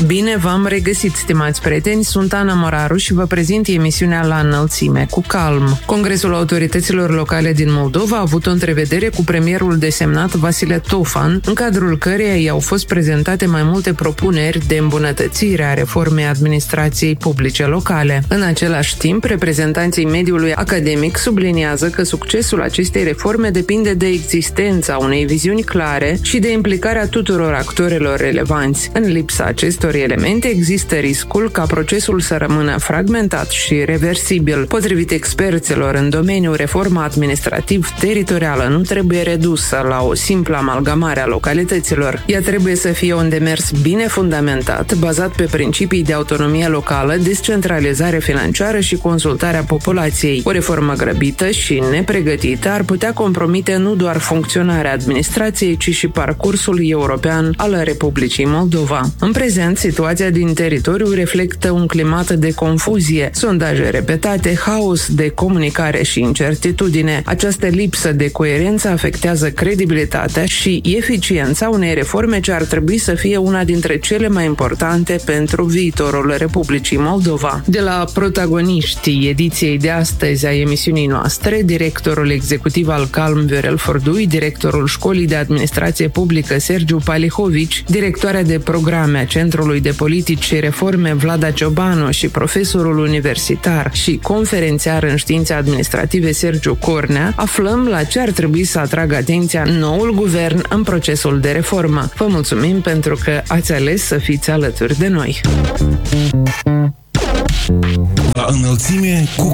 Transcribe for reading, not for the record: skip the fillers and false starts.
Bine v-am regăsit, stimați prieteni, sunt Ana Moraru și vă prezint emisiunea La Înălțime, cu calm. Congresul Autorităților Locale din Moldova a avut o întrevedere cu premierul desemnat Vasile Tofan, în cadrul căreia i-au fost prezentate mai multe propuneri de îmbunătățire a reformei administrației publice locale. În același timp, reprezentanții mediului academic subliniază că succesul acestei reforme depinde de existența unei viziuni clare și de implicarea tuturor actorilor relevanți. În lipsa acestor elemente, există riscul ca procesul să rămână fragmentat și reversibil. Potrivit experților în domeniu, reforma administrativ-teritorială nu trebuie redusă la o simplă amalgamare a localităților. Ea trebuie să fie un demers bine fundamentat, bazat pe principii de autonomie locală, descentralizare financiară și consultarea populației. O reformă grăbită și nepregătită ar putea compromite nu doar funcționarea administrației, ci și parcursul european al Republicii Moldova. În prezent, situația din teritoriu reflectă un climat de confuzie, sondaje repetate, haos de comunicare și incertitudine. Această lipsă de coerență afectează credibilitatea și eficiența unei reforme ce ar trebui să fie una dintre cele mai importante pentru viitorul Republicii Moldova. De la protagoniștii ediției de astăzi a emisiunii noastre, directorul executiv al Calm Viorel Fordui, directorul Școlii de Administrație Publică Sergiu Palihovici, directoarea de programe a Centrului de Politici și Reforme Vlada Ciobanu și profesorul universitar și conferențiar în științe administrative Sergiu Cornea, aflăm la ce ar trebui să atragă atenția noul guvern în procesul de reformă. Vă mulțumim pentru că ați ales să fiți alături de noi. La Înălțime cu